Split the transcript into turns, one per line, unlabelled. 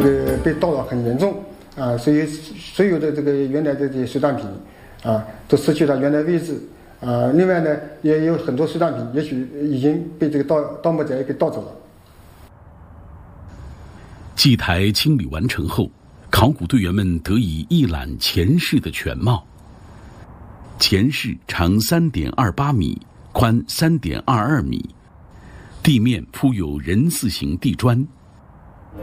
个被盗了很严重啊，所以所有的这个原来的这些收藏品啊都失去了原来位置啊。另外呢，也有很多收藏品也许已经被这个盗墓贼给盗走了。
祭台清理完成后，考古队员们得以一览前室的全貌。前室长3.28米，宽3.22米，地面铺有人字形地砖，